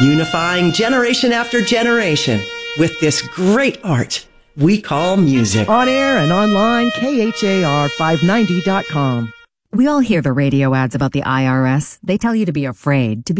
unifying generation after generation with this great art we call music. On air and online, KHAR590.com. We all hear the radio ads about the IRS. They tell you to be afraid, to be